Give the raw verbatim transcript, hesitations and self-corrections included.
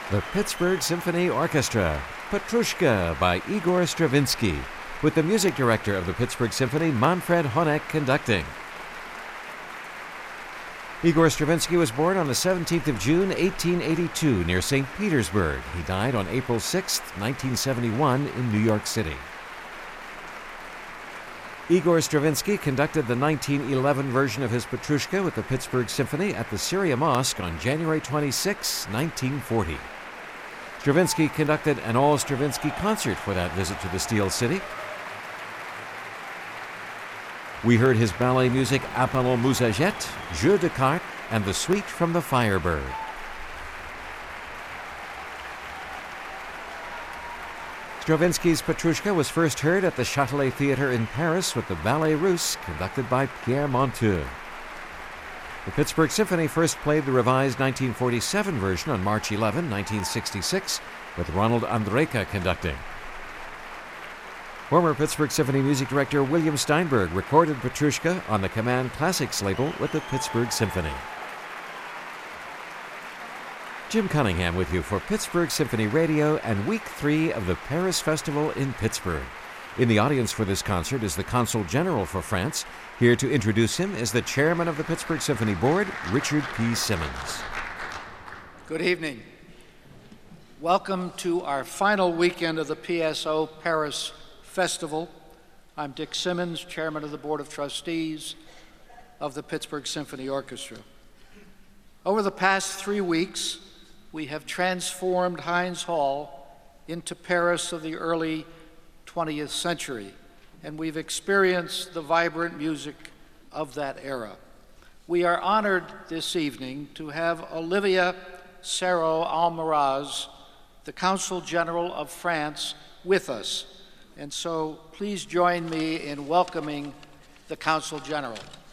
The Pittsburgh Symphony Orchestra, Petrushka by Igor Stravinsky, with the music director of the Pittsburgh Symphony, Manfred Honeck, conducting. Igor Stravinsky was born on the seventeenth of June, eighteen eighty-two, near Saint Petersburg. He died on April sixth, nineteen seventy-one, in New York City. Igor Stravinsky conducted the nineteen eleven version of his Petrushka with the Pittsburgh Symphony at the Syria Mosque on January twenty-sixth, nineteen forty. Stravinsky conducted an all-Stravinsky concert for that visit to the Steel City. We heard his ballet music Apollon Musagette, Jeu de Cartes, and the Suite from the Firebird. Stravinsky's Petrushka was first heard at the Châtelet Theatre in Paris with the Ballet Russe, conducted by Pierre Monteux. The Pittsburgh Symphony first played the revised nineteen forty-seven version on March eleventh, nineteen sixty-six, with Ronald Andrejka conducting. Former Pittsburgh Symphony music director William Steinberg recorded Petrushka on the Command Classics label with the Pittsburgh Symphony. Jim Cunningham with you for Pittsburgh Symphony Radio and Week three of the Paris Festival in Pittsburgh. In the audience for this concert is the Consul General for France. Here to introduce him is the chairman of the Pittsburgh Symphony Board, Richard P. Simmons. Good evening. Welcome to our final weekend of the P S O Paris Festival. I'm Dick Simmons, chairman of the Board of Trustees of the Pittsburgh Symphony Orchestra. Over the past three weeks, we have transformed Heinz Hall into Paris of the early twentieth century, and we've experienced the vibrant music of that era. We are honored this evening to have Olivier Serrault-Almaraz, the Consul General of France, with us. And so please join me in welcoming the Consul General.